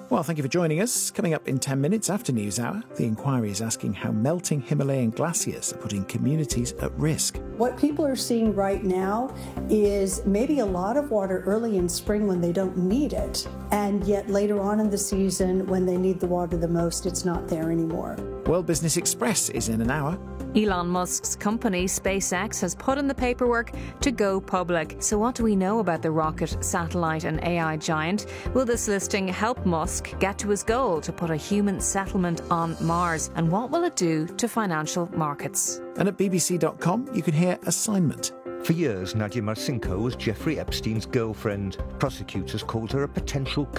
Well, thank you for joining us. Coming up in 10 minutes after NewsHour, the inquiry is asking how melting Himalayan glaciers are putting communities at risk. What people are seeing right now is maybe a lot of water early in spring when they don't need it, and yet later on in the season when they need the water the most, it's not there anymore. World Business Express is in an hour. Elon Musk's company, SpaceX, has put in the paperwork to go public. So what do we know about the rocket, satellite and AI giant? Will this listing help Musk get to his goal to put a human settlement on Mars? And what will it do to financial markets? And at bbc.com, you can hear Assignment. For years, Nadia Marcinko was Jeffrey Epstein's girlfriend. Prosecutors called her a potential